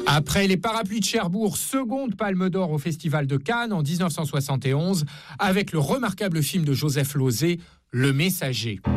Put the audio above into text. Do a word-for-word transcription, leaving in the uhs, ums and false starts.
Après les parapluies de Cherbourg, seconde palme d'or au Festival de Cannes en dix-neuf cent soixante et onze, avec le remarquable film de Joseph Losey, Le Messager.